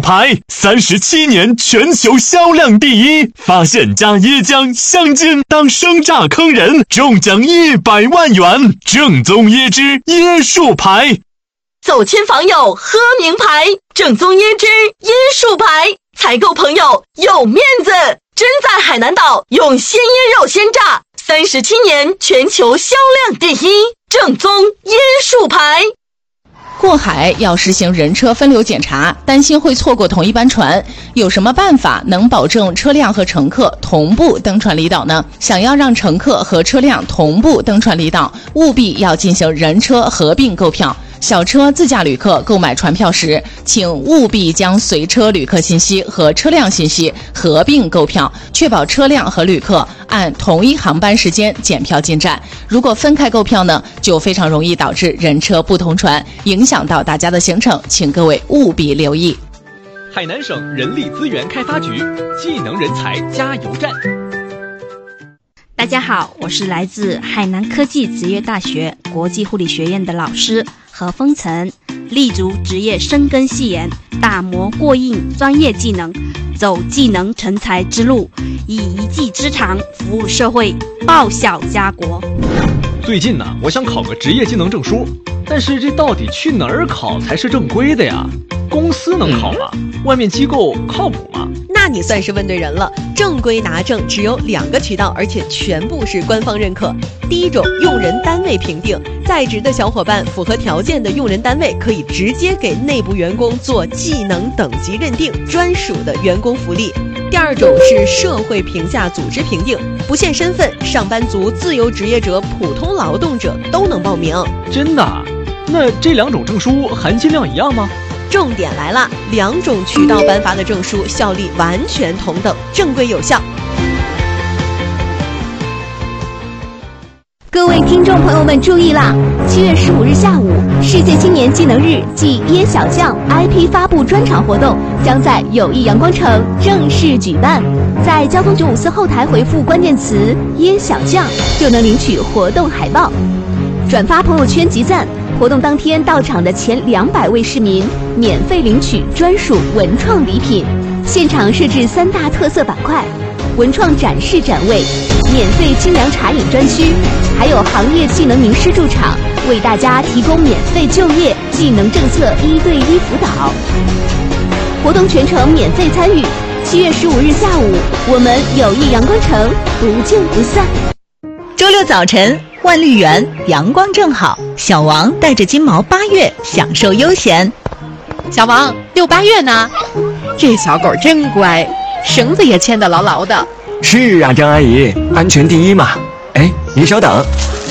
牌，37年全球销量第一，发现加椰浆、香精当生榨坑人，中奖100万元，正宗椰汁椰树牌。 走亲访友喝名牌，正宗椰汁椰树牌，采购朋友有面子，真在海南岛用鲜椰肉鲜榨，37年全球销量第一，正宗椰树牌。 过海要实行人车分流检查，担心会错过同一班船，有什么办法能保证车辆和乘客同步登船离岛呢？想要让乘客和车辆同步登船离岛，务必要进行人车合并购票。小车自驾旅客购买船票时，请务必将随车旅客信息和车辆信息合并购票，确保车辆和旅客按同一航班时间检票进站。如果分开购票呢，就非常容易导致人车不同船，影响到大家的行程，请各位务必留意。 海南省人力资源开发局技能人才加油站。 大家好，我是来自海南科技职业大学国际护理学院的老师何风晨，立足职业深耕细研，打磨过硬专业技能，走技能成才之路，以一技之长服务社会，报效家国。 最近呢，我想考个职业技能证书，但是这到底去哪儿考才是正规的呀？公司能考吗？外面机构靠谱吗？ 那你算是问对人了。正规拿证只有2个渠道，而且全部是官方认可。第一种，用人单位评定，在职的小伙伴符合条件的用人单位可以直接给内部员工做技能等级认定，专属的员工福利。第二种是社会评价组织评定，不限身份，上班族、自由职业者、普通劳动者都能报名。 真的？那这2种证书含金量一样吗？ 重点来了，2种渠道颁发的证书效力完全同等，正规有效。 各位听众朋友们注意啦！7月15日下午，世界青年技能日暨椰小将 IP 发布专场活动将在友谊阳光城正式举办。在交通954后台回复关键词“椰小将”，就能领取活动海报。转发朋友圈集赞，活动当天到场的前200位市民免费领取专属文创礼品。现场设置3大特色板块：文创展示展位、免费清凉茶饮专区，还有行业技能名师驻场，为大家提供免费就业、技能政策1对1辅导。活动全程免费参与。7月15日下午，我们友谊阳光城不见不散。 周六早晨，万绿园阳光正好，小王带着金毛8月享受悠闲。 小王，6、8月呢？这小狗真乖，绳子也牵得牢牢的。 是啊，张阿姨，安全第一嘛。哎，您稍等。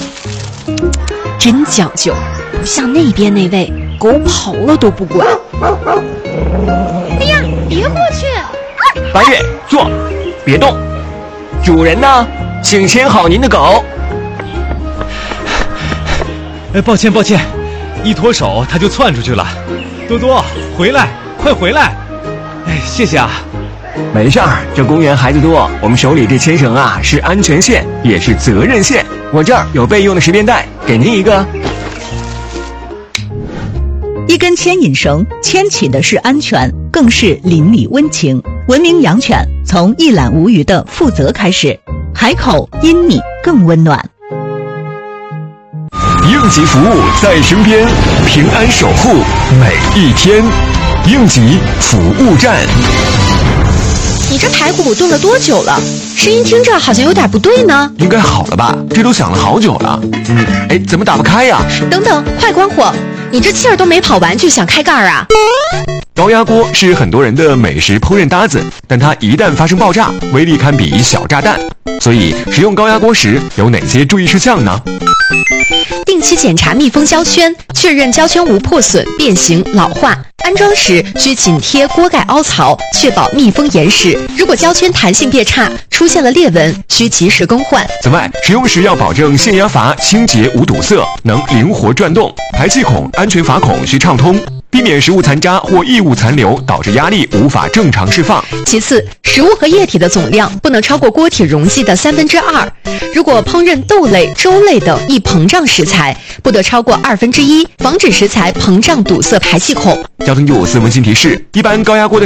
真讲究，不像那边那位，狗跑了都不管。 哎呀，别过去 ！8月，坐，别动。主人呢？请牵好您的狗。 抱歉，一脱手它就窜出去了。多多，回来，快回来！谢谢啊。 没事儿，这公园孩子多，我们手里这牵绳啊是安全线，也是责任线。我这儿有备用的10连带，给您一个。 一根牵引绳，牵起的是安全，更是邻里温情。文明养犬，从一览无余的负责开始。海口因你更温暖。 应急服务在身边，平安守护每一天。应急服务站。 你这排骨炖了多久了？声音听着好像有点不对呢。 应该好了吧？这都响了好久了。怎么打不开呀？ 等等，快关火！你这气儿都没跑完就想开盖啊？ 高压锅是很多人的美食烹饪搭子，但它一旦发生爆炸，威力堪比小炸弹。所以使用高压锅时有哪些注意事项呢？ 定期检查密封胶圈，确认胶圈无破损、变形、老化。安装时需紧贴锅盖凹槽，确保密封严实。如果胶圈弹性变差，出现了裂纹，需及时更换。 此外，使用时要保证限压阀清洁无堵塞，能灵活转动，排气孔、安全阀孔需畅通，避免食物残渣或异物残留导致压力无法正常释放。 其次，食物和液体的总量不能超过锅体容积的2/3。如果烹饪豆类、粥类等易膨胀食材，不得超过1/2，防止食材膨胀堵塞排气孔。 交通954温馨提示：一般高压锅的